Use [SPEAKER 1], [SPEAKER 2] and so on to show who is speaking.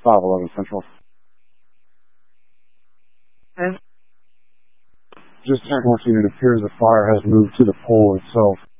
[SPEAKER 1] 511 Central.
[SPEAKER 2] And
[SPEAKER 1] Just 1014, it appears the fire has moved to the pole itself.